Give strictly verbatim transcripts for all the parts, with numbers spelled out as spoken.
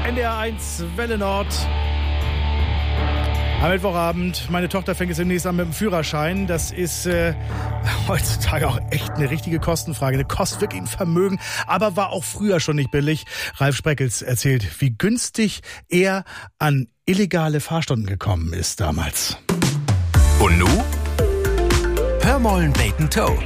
N D R eins Welle Nord. Am Mittwochabend, meine Tochter fängt jetzt demnächst an mit dem Führerschein. Das ist äh, heutzutage auch echt eine richtige Kostenfrage. Eine kostet wirklich ein Vermögen, aber war auch früher schon nicht billig. Ralf Spreckels erzählt, wie günstig er an illegale Fahrstunden gekommen ist damals. Und nu? Hör mollen Bacon Toe.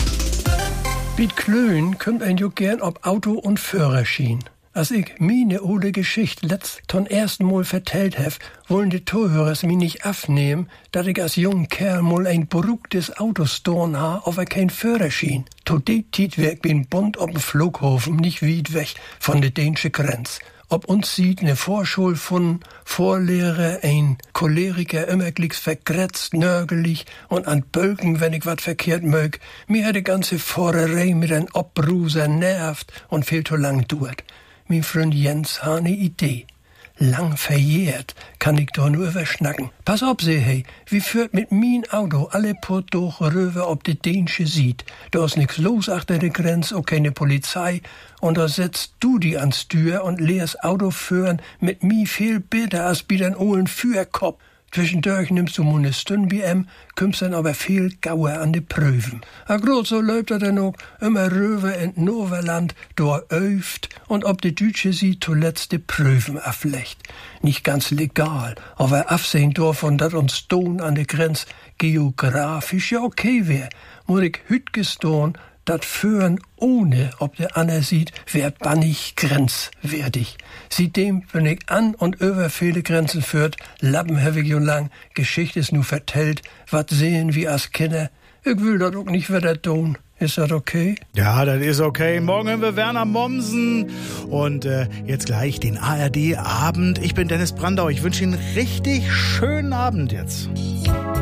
Wie Klöen kommt ein jo gern ob Auto und Führerschein. Als ich meine ole Geschichte letzt zum ersten Mal vertellt hef, wollen die Zuhörers mich nicht aufnehmen, dass ich als junger Kerl mal ein beruhigtes Auto storen ha, aber kein Führerschein. To de Tit werk bin Bund op dem Flughafen, nicht weit weg von der dänischen Grenz. Ob uns sieht ne Vorschul von Vorlehrer, ein Choleriker, immer glicks vergrätzt, nörgelig und an Bölken, wenn ich wat verkehrt mög. Mir hat die ganze Fahrerei mit ein Obruser nervt und viel zu lang dauert. Mein Freund Jens hat ne Idee. Lang verjährt kann ich doch nur überschnacken. Pass auf, seh hey, wie führt mit mein Auto alle Port durch rüber ob die Dänische sieht. Da ist nix los achter der Grenze, auch keine Polizei. Und da setzt du die ans Tür und lehrst Auto führen mit mi viel besser als bi den ohlen Führerkopf. Zwischendurch nimmst du mal ne Stunde B M, kümmst dann aber viel gauer an die Prüfen. A grad so läuft er dann auch immer rüber in Noverland, da öft und ob die Deutsche sie zuletzt die Prüfen aflecht. Nicht ganz legal, aber absehen davon, dass uns Don an der Grenze geografisch ja okay wär, muss ich hüt gestohn, dat Führen ohne, ob der Anna sieht, wär bannig grenzwertig. Seitdem bin ich an und über viele Grenzen führt, Lappen hab ich jo lang, Geschichte ist nu vertellt, wat sehen wir als Kinder. Ich will dat auch nicht wieder tun. Ist das okay? Ja, das ist okay. Morgen hören wir Werner Mommsen und äh, jetzt gleich den A R D-Abend. Ich bin Dennis Brandau. Ich wünsche Ihnen einen richtig schönen Abend jetzt.